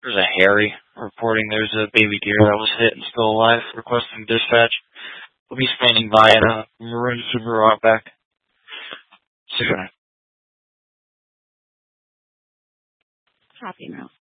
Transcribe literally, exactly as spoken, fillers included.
There's a Harry reporting there's a baby deer that was hit and still alive, requesting dispatch. We'll be standing by at a Maroon Subaru Outback. Soon. Happy now.